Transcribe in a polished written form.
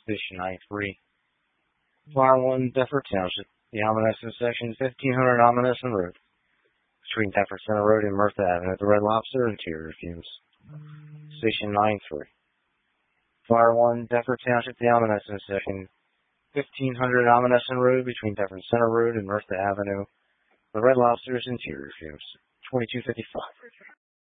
Station 93. Fire 1, Deptford Township. The Almanesson section, 1500 Almanesson Road. Between Deptford Center Road and Merthyr Avenue at the Red Lobster, interior fumes. Station 93. Fire 1, Deptford Township. The Almanesson section, 1500 Almanesson Road between Deptford Center Road and Merthyr Avenue. The Red Lobster's interior fumes. 2255.